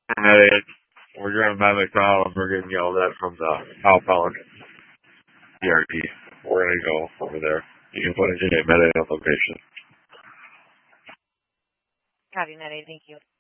Med-Aid. We're driving by McDonald's. We're getting yelled at from the outbound ERP. We're going to go over there. You can put engineer Med-Aid on location. Copy, Med-Aid. Thank you.